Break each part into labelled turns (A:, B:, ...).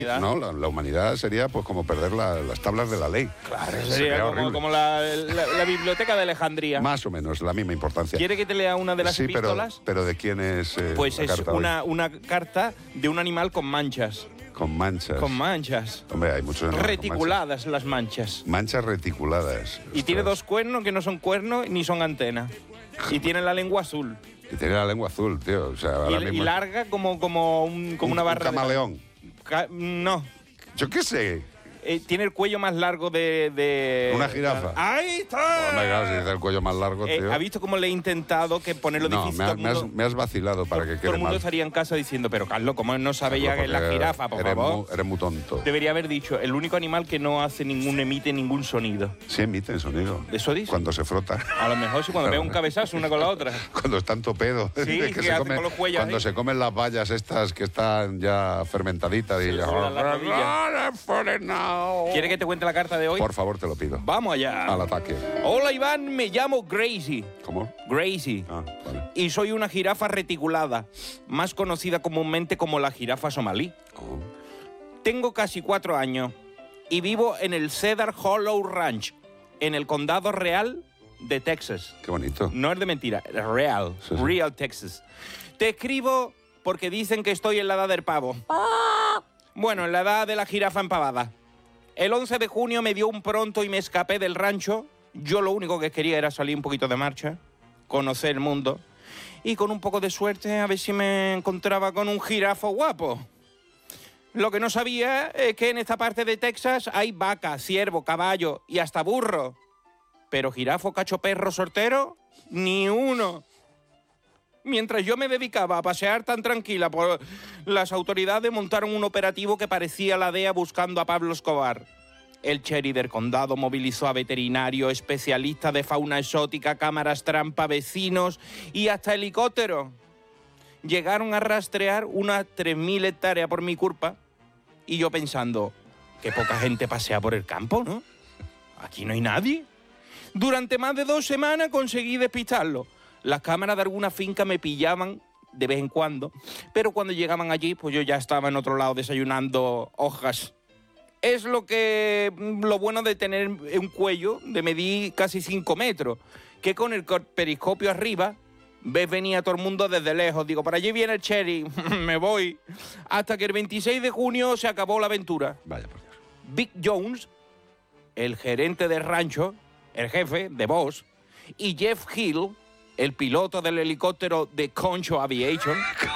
A: No, la humanidad sería pues como perder las tablas de la ley.
B: Claro, sería como la biblioteca de Alejandría.
A: Más o menos, la misma importancia.
B: ¿Quiere que te lea una de las
A: sí,
B: epístolas?
A: Pero ¿de quién es
B: pues
A: la
B: es
A: carta
B: una carta de un animal con manchas.
A: Con manchas.
B: Con manchas.
A: Hombre, hay muchos animales
B: reticuladas las manchas.
A: Manchas reticuladas.
B: Y tiene dos cuernos que no son cuernos ni son antenas. Y tiene la lengua azul.
A: Y tiene la lengua azul, tío. O sea, ahora mismo
B: y larga como una barra.
A: Un camaleón.
B: No.
A: Yo qué sé.
B: Tiene el cuello más largo de...
A: Una jirafa.
B: ¡Ahí está!
A: Bueno, claro, si dice el cuello más largo, tío.
B: ¿Ha visto cómo le he intentado ponerlo difícil?
A: Me has vacilado para que quede
B: Todo el mundo
A: mal.
B: estaría en casa diciendo, pero Carlos, ¿cómo no sabía que es la jirafa, por favor?
A: Eres muy tonto.
B: Debería haber dicho, el único animal que no emite ningún sonido.
A: Sí emite sonido.
B: ¿Eso dice?
A: Cuando se frota.
B: A lo mejor sí, cuando pega un cabezazo una con la otra.
A: Cuando están topedos.
B: Sí, que se come, con los cuellos
A: cuando se comen las bayas estas que están ya fermentaditas. Y ya,
B: ¿Quiere que te cuente la carta de hoy?
A: Por favor, te lo pido.
B: Vamos allá.
A: Al ataque.
B: Hola, Iván, me llamo Gracie.
A: ¿Cómo?
B: Gracie.
A: Ah, vale.
B: Y soy una jirafa reticulada, más conocida comúnmente como la jirafa somalí.
A: Oh.
B: Tengo casi 4 años y vivo en el Cedar Hollow Ranch, en el condado real de Texas.
A: Qué bonito.
B: No es de mentira, es real.
A: Sí, sí.
B: Real Texas. Te escribo porque dicen que estoy en la edad del pavo. Bueno, en la edad de la jirafa empavada. El 11 de junio me dio un pronto y me escapé del rancho. Yo lo único que quería era salir un poquito de marcha, conocer el mundo y con un poco de suerte a ver si me encontraba con un jirafo guapo. Lo que no sabía es que en esta parte de Texas hay vaca, ciervo, caballo y hasta burro. Pero jirafo, cacho, perro, sortero, ni uno. Mientras yo me dedicaba a pasear tan tranquila, las autoridades montaron un operativo que parecía la DEA buscando a Pablo Escobar. El sheriff del condado movilizó a veterinarios, especialistas de fauna exótica, cámaras trampa, vecinos y hasta helicópteros. Llegaron a rastrear unas 3.000 hectáreas por mi culpa y yo pensando, qué poca gente pasea por el campo, ¿no? Aquí no hay nadie. Durante más de 2 semanas conseguí despistarlo. Las cámaras de alguna finca me pillaban de vez en cuando, pero cuando llegaban allí, pues yo ya estaba en otro lado desayunando hojas. Es lo bueno de tener un cuello de medir casi 5 metros, que con el periscopio arriba ves venir a todo el mundo desde lejos. Digo, por allí viene el sheriff, me voy. Hasta que el 26 de junio se acabó la aventura.
A: Vaya por Dios.
B: Vic Jones, el gerente del rancho, el jefe, de boss, y Jeff Hill, el piloto del helicóptero de Concho Aviation.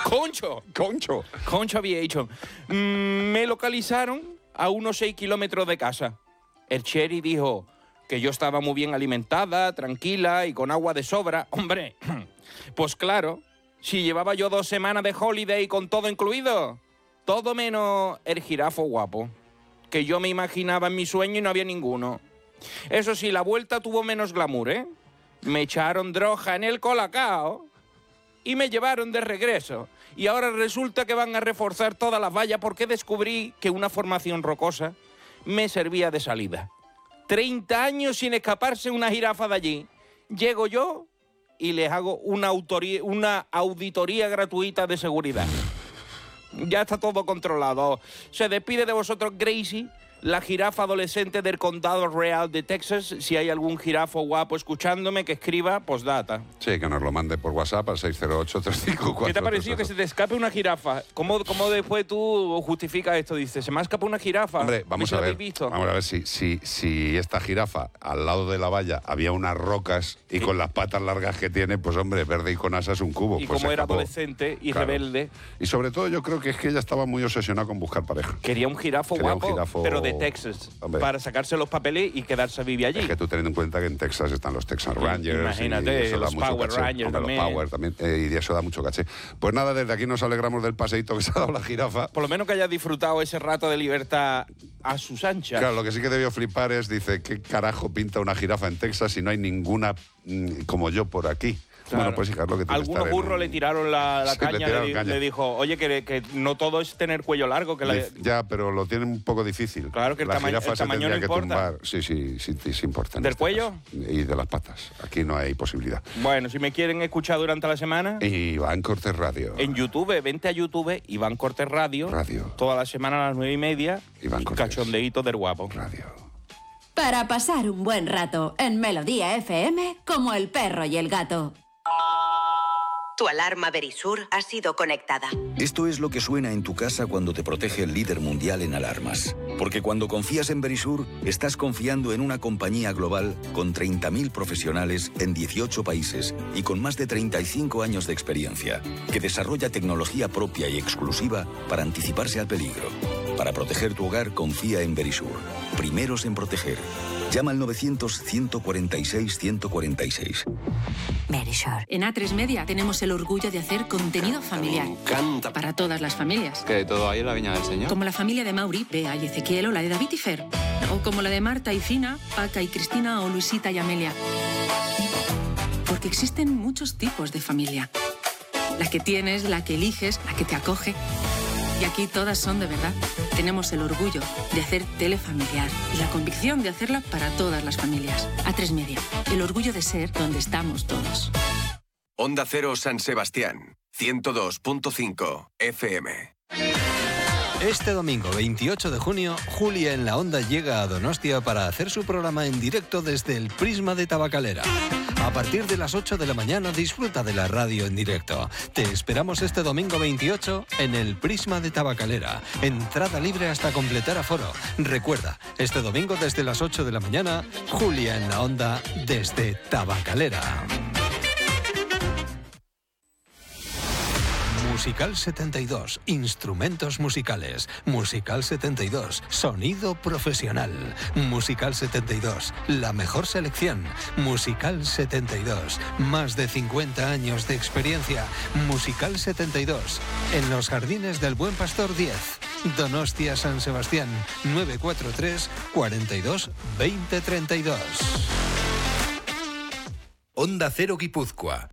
B: Concho Aviation. Me localizaron a unos 6 kilómetros de casa. El sheriff dijo que yo estaba muy bien alimentada, tranquila y con agua de sobra. Hombre, pues claro, si llevaba yo 2 semanas de holiday con todo incluido. Todo menos el jirafo guapo, que yo me imaginaba en mi sueño y no había ninguno. Eso sí, la vuelta tuvo menos glamour, ¿eh? Me echaron droga en el colacao y me llevaron de regreso. Y ahora resulta que van a reforzar todas las vallas porque descubrí que una formación rocosa me servía de salida. 30 años sin escaparse una jirafa de allí. Llego yo y les hago una auditoría gratuita de seguridad. Ya está todo controlado. Se despide de vosotros Gracie, la jirafa adolescente del condado real de Texas. Si hay algún jirafo guapo escuchándome, que escriba postdata.
A: Sí, que nos lo mande por WhatsApp al 608-354.
B: ¿Qué te ha parecido que se te escape una jirafa? ¿Cómo después tú justificas esto? Dices, se me ha escapado una jirafa.
A: Hombre, vamos a ver si esta jirafa al lado de la valla había unas rocas y con las patas largas que tiene, pues hombre, verde y con asas un cubo.
B: Y
A: pues
B: como era adolescente y
A: claro.
B: Rebelde.
A: Y sobre todo yo creo que es que ella estaba muy obsesionada con buscar pareja.
B: Quería un jirafo guapo, pero de Texas,
A: hombre,
B: para sacarse los papeles y quedarse a vivir allí.
A: Es que tú teniendo en cuenta que en Texas están los Texas Rangers.
B: Imagínate,
A: y
B: los Power Rangers también.
A: Los Power también, y eso da mucho caché. Pues nada, desde aquí nos alegramos del paseíto que se ha dado la jirafa.
B: Por lo menos que hayas disfrutado ese rato de libertad a sus anchas.
A: Claro, lo que sí que debió flipar es, dice, ¿qué carajo pinta una jirafa en Texas si no hay ninguna como yo por aquí?
B: Claro.
A: Bueno, pues hija, es lo que tiene
B: Algunos
A: estar en
B: burros
A: un-
B: le tiraron la
A: Sí, le
B: caña,
A: tiraron caña.
B: le dijo, oye, que no todo es tener cuello largo.
A: Ya, pero lo tienen un poco difícil.
B: Claro que el
A: la
B: tamaño-
A: jirafa
B: el
A: se
B: tamaño
A: tendría
B: no
A: que
B: importa.
A: tumbar. Sí, sí importa. en
B: ¿Del
A: este
B: cuello?
A: caso. Y de las patas. Aquí no hay posibilidad.
B: Bueno, si me quieren escuchar durante la semana,
A: Iván Cortés Radio.
B: en YouTube, vente a YouTube, Iván Cortés Radio.
A: Radio.
B: Toda la semana a las 9:30.
A: Iván Cortés.
B: Cachondeíto del guapo.
A: Radio.
C: Para pasar un buen rato en Melodía FM como el perro y el gato.
D: Tu alarma Verisur ha sido conectada.
E: Esto es lo que suena en tu casa cuando te protege el líder mundial en alarmas. Porque cuando confías en Verisur, estás confiando en una compañía global con 30.000 profesionales en 18 países y con más de 35 años de experiencia, que desarrolla tecnología propia y exclusiva para anticiparse al peligro. Para proteger tu hogar, confía en Verisur. Primeros en proteger. Llama al 900-146-146.
C: Verisur.
F: En A3 Media tenemos el orgullo de hacer contenido familiar.
G: Me encanta.
F: Para todas las familias.
G: Que de todo hay en la viña del Señor.
F: Como la familia de Mauri, Bea y Ezequiel, o la de David y Fer. O como la de Marta y Fina, Paca y Cristina, o Luisita y Amelia. Porque existen muchos tipos de familia. La que tienes, la que eliges, la que te acoge. Y aquí todas son de verdad. Tenemos el orgullo de hacer tele familiar y la convicción de hacerla para todas las familias. A3 Media, el orgullo de ser donde estamos todos.
H: Onda Cero San Sebastián, 102.5 FM.
I: Este domingo 28 de junio, Julia en la Onda llega a Donostia para hacer su programa en directo desde el Prisma de Tabacalera. A partir de las 8 de la mañana disfruta de la radio en directo. Te esperamos este domingo 28 en el Prisma de Tabacalera. Entrada libre hasta completar aforo. Recuerda, este domingo desde las 8 de la mañana, Julia en la Onda desde Tabacalera. Musical 72, instrumentos musicales. Musical 72, sonido profesional. Musical 72, la mejor selección. Musical 72, más de 50 años de experiencia. Musical 72, en los Jardines del Buen Pastor 10. Donostia San Sebastián, 943 42 20 32.
J: Onda Cero Guipúzcoa.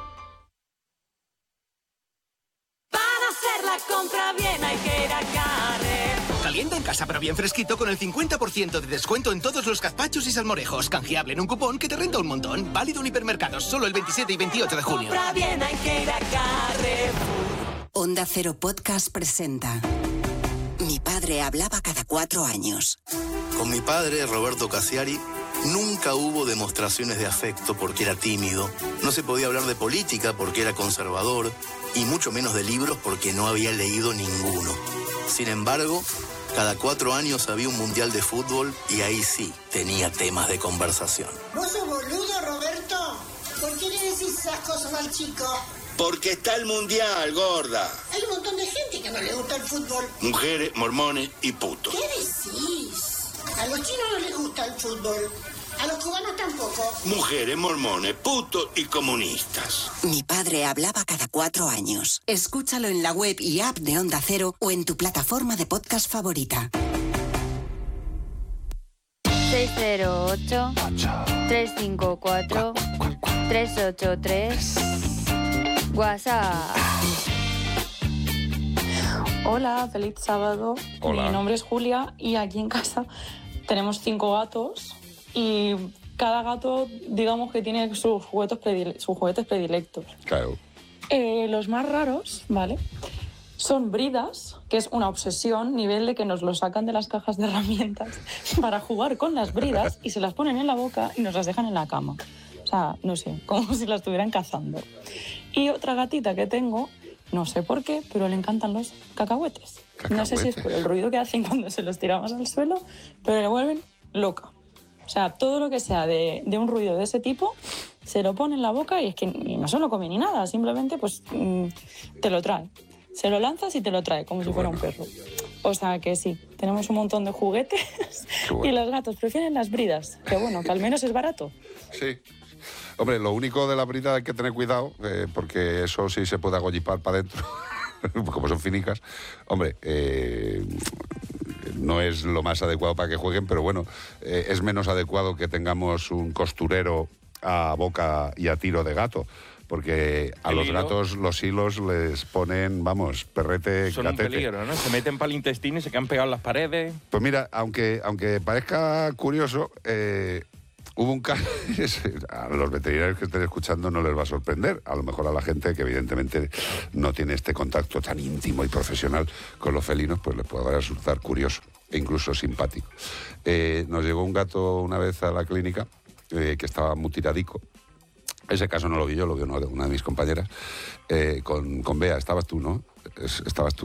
K: Compra bien, hay que ir a Carrefour.
L: Calienta en casa pero bien fresquito con el 50% de descuento en todos los gazpachos y salmorejos. Canjeable en un cupón que te renta un montón. Válido en hipermercados solo el 27 y 28 de junio.
K: Compra bien, hay que ir a Carrefour.
M: Onda Cero Podcast presenta Mi padre hablaba cada 4 años.
N: Con mi padre, Roberto Cassiari, nunca hubo demostraciones de afecto porque era tímido. No se podía hablar de política porque era conservador. Y mucho menos de libros porque no había leído ninguno. Sin embargo, cada 4 años había un mundial de fútbol y ahí sí tenía temas de conversación.
O: ¿Vos sos boludo, Roberto? ¿Por qué le decís esas cosas al chico?
P: Porque está el mundial, gorda.
O: Hay un montón de gente que no le gusta el fútbol.
P: Mujeres, mormones y putos.
O: ¿Qué decís? A los chinos no les gusta el fútbol. A los cubanos tampoco.
P: Mujeres, mormones, putos y comunistas.
M: Mi padre hablaba cada 4 años. Escúchalo en la web y app de Onda Cero o en tu plataforma de podcast favorita.
Q: 608-354-383 WhatsApp.
R: Hola, feliz sábado.
A: Hola.
R: Mi nombre es Julia y aquí en casa tenemos 5 gatos y cada gato, digamos que tiene sus juguetes predilectos.
A: Claro.
R: Los más raros, ¿vale? Son bridas, que es una obsesión, nivel de que nos lo sacan de las cajas de herramientas para jugar con las bridas y se las ponen en la boca y nos las dejan en la cama. O sea, no sé, como si las estuvieran cazando. Y otra gatita que tengo, no sé por qué, pero le encantan los cacahuetes. No sé si es por el ruido que hacen cuando se los tiramos al suelo, pero le vuelven loca. O sea, todo lo que sea de un ruido de ese tipo, se lo pone en la boca y es que no se lo come ni nada, simplemente pues te lo trae. Se lo lanzas y te lo trae, como si fuera un perro. O sea que sí, tenemos un montón de juguetes y los gatos prefieren las bridas, que bueno, que al menos es barato.
A: Sí. Hombre, lo único de la brida hay que tener cuidado, porque eso sí se puede agollipar para adentro, como son finicas. Hombre, no es lo más adecuado para que jueguen, pero bueno, es menos adecuado que tengamos un costurero a boca y a tiro de gato, porque a los gatos los hilos les ponen, vamos, perrete,
B: Son
A: gatete.
B: un peligro, ¿no? Se meten para el intestino y se quedan pegados en las paredes.
A: Pues mira, aunque parezca curioso, hubo un caso, a los veterinarios que estén escuchando no les va a sorprender, a lo mejor a la gente que evidentemente no tiene este contacto tan íntimo y profesional con los felinos, pues les puede resultar curioso e incluso simpático. Nos llegó un gato una vez a la clínica que estaba muy tiradico. Ese caso no lo vi yo, lo vio una de mis compañeras, con Bea. Estabas tú, ¿no? Estabas tú.